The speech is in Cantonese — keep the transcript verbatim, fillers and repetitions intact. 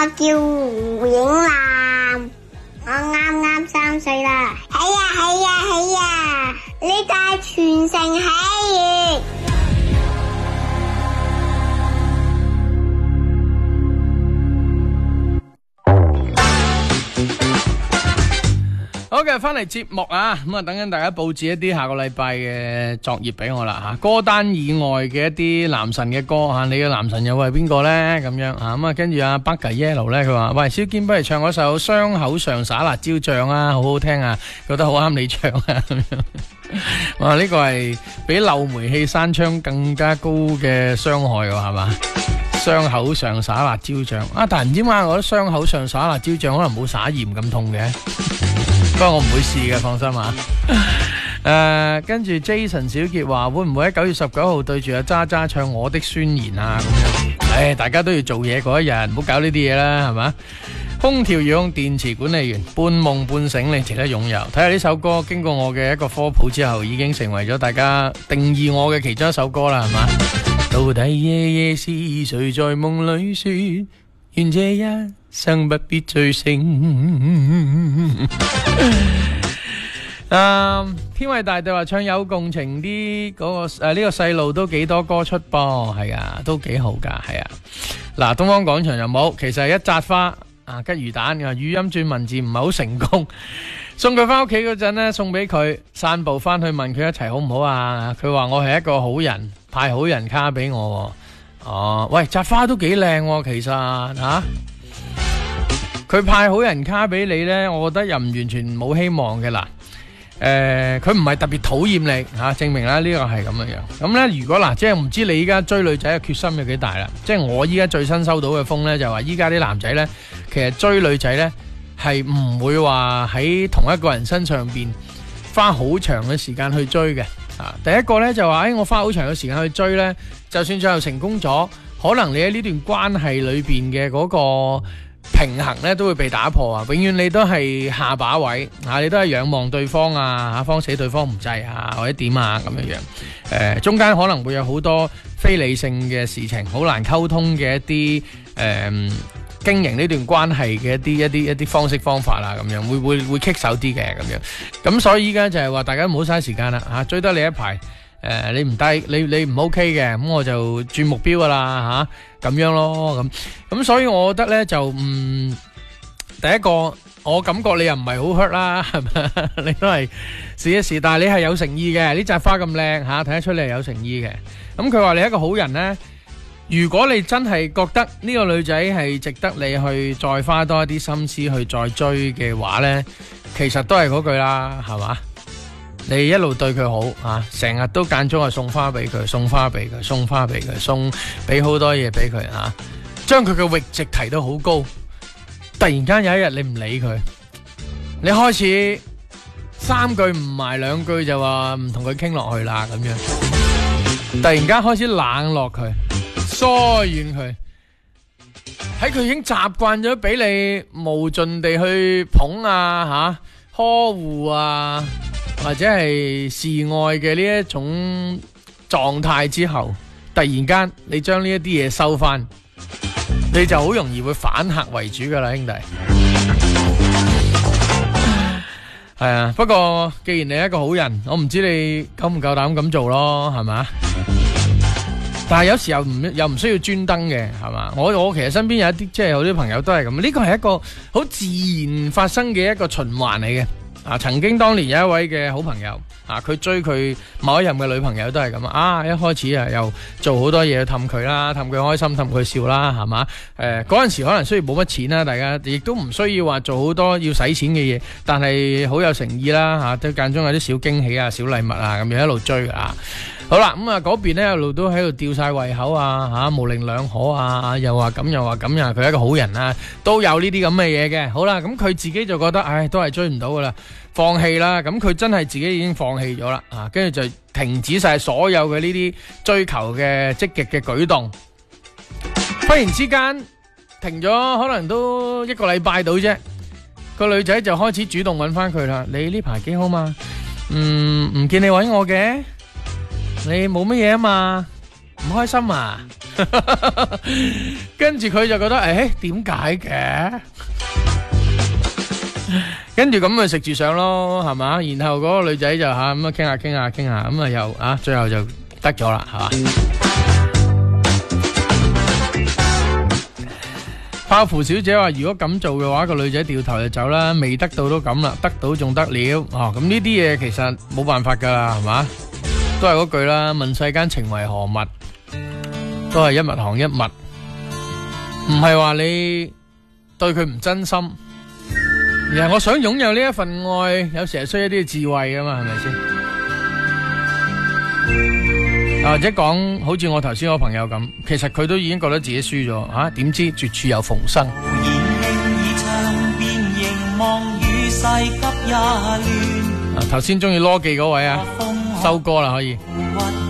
我叫胡影蘭，我啱啱三歲啦。係呀係呀係呀，呢個係全城喜悅。 好嘅，翻嚟節目啊，咁啊，等緊大家佈置一啲下個禮拜嘅作業俾我啦吓，歌單以外嘅一啲男神嘅歌吓，你嘅男神又會係邊個咧？咁樣啊，咁啊，跟住阿 Bugger Yellow 咧，佢話喂，蕭堅不如唱嗰首雙口上灑辣椒醬啊，好好聽啊，覺得好啱你唱啊，咁樣。哇，呢個係比漏煤氣山槍更加高嘅傷害喎，係嘛？雙口上灑辣椒醬啊，但係唔知點解我覺得雙口上灑辣椒醬可能冇灑鹽咁痛嘅。不過我唔會試嘅，放心啊。誒，跟住 Jason 小傑話會唔會喺九月十九號對住阿渣渣唱我的宣言啊？咁樣，誒，大家都要做嘢嗰一日，唔好搞呢啲嘢啦，係嘛？空調用電池管理員，半夢半醒，你值得擁有。睇下呢首歌經過我嘅一個科普之後，已經成為咗大家定義我嘅其中一首歌啦，係嘛？到底夜夜是誰在夢裏說，願這一生不必醉醒。誒，天偉大地話唱有共情啲嗰個誒呢個細路都幾多歌出噃，係啊，都幾好噶，係啊。嗱，東方廣場又冇，其實係一扎花啊，吉魚蛋嘅語音轉文字唔係好成功。送佢翻屋企嗰陣呢，送俾佢散步翻去問佢一齊好唔好啊？佢話我係一個好人，派好人卡俾我。哦，喂，扎花都幾靚，其實吓。佢派好人卡俾你呢，我覺得又唔完全冇希望嘅啦。誒，佢唔係特別討厭你吓，證明啦呢個係咁樣樣。咁呢，如果嗱，即係唔知你依家追女仔嘅決心有幾大啦？即係我依家最新收到嘅風呢，就話依家啲男仔呢，其實追女仔呢，係唔會話喺同一個人身上邊花好長嘅時間去追嘅。啊，第一個呢，就話，誒，我花好長嘅時間去追呢，就算最後成功咗，可能你喺呢段關係裏邊嘅嗰個平衡咧都會被打破啊！永遠你都係下把位啊，你都係仰望對方啊，吓方死對方唔制啊，或者點啊咁樣樣。誒、呃，中間可能會有好多非理性嘅事情，好難溝通嘅一啲誒、呃、經營呢段關係嘅一啲一啲一啲方式方法啦，咁樣會會會棘手啲嘅咁樣。咁所以依家就係話大家唔好嘥時間啦，吓、啊、追得你一排。誒、呃，你唔低，你你唔 OK 嘅，咁我就轉目標噶啦吓，咁、啊、樣咯，咁咁所以我覺得咧就嗯，第一個我感覺你又唔係好 hurt 啦，係咪？你都係試一試，但係你係有誠意嘅，呢扎花咁靚吓，睇得出你係有誠意嘅。咁佢話你係一個好人咧，如果你真係覺得呢個女仔係值得你去再花多一啲心思去再追嘅話咧，其實都係嗰句啦，係嘛？你一路對佢好啊，成日都間中係送花俾佢，送花俾佢，送花俾佢，送俾好多嘢俾佢啊，將佢嘅閾值提到好高。突然間有一日你唔理佢，你開始三句唔埋兩句就話唔同佢傾落去啦，咁樣突然間開始冷落佢，疏遠佢，喺佢已經習慣咗俾你無盡地去捧啊吓呵護啊，或者係示愛嘅呢一種狀態之後，突然間你將呢一啲嘢收翻，你就好容易會反客為主噶啦，兄弟。係啊，不過既然你係一個好人，我唔知你夠唔夠膽咁做咯，係嘛？但係有時候唔又唔需要專登嘅，係嘛？我我其實身邊有一啲即係有啲朋友都係咁，呢個係一個好自然發生嘅一個循環嚟嘅。啊，曾經當年有一位嘅好朋友啊，佢追佢某一任嘅女朋友都係咁啊，一開始啊又做好多嘢去氹佢啦，氹佢開心，氹佢笑啦，係嘛？誒，嗰陣時可能需要冇乜錢啦，大家亦都唔需要話做好多要使錢嘅嘢，但係好有誠意啦，吓都間中有啲小驚喜啊、小禮物啊咁樣一路追啊。好啦，咁啊嗰邊咧一路都喺度吊晒胃口啊，吓模棱兩可啊，又話咁又話咁，又佢係一個好人啊，都有呢啲咁嘅嘢嘅。好啦，咁佢自己就覺得，唉，都係追唔到噶啦，放棄啦。咁佢真係自己已經放棄咗啦，啊，跟住就停止晒所有嘅呢啲追求嘅積極嘅舉動。忽然之間停咗，可能都一個禮拜到啫，個女仔就開始主動揾翻佢啦。你呢排幾好嘛？嗯，唔見你揾我嘅。你冇乜嘢啊嘛，唔開心啊？ 跟住佢就覺得誒點解嘅？跟住咁咪食住上咯，係嘛？然後嗰個女仔就吓咁啊傾下傾下傾下，咁啊又啊最後就得咗啦，係嘛？泡芙小姐話：如果咁做嘅話，個女仔掉頭就走啦，未得到都咁啦，得到仲得了哦。咁呢啲嘢其實冇辦法噶啦，係嘛？都係嗰句啦，問世間情為何物，都係一物降一物，唔係話你對佢唔真心，而係我想擁有呢一份愛，有時係需要一啲智慧噶嘛，係咪先？或者講好似我頭先個朋友咁，其實佢都已經覺得自己輸咗啊，點知絕處有逢生。啊，頭先中意羅技嗰位啊，收歌啦可以。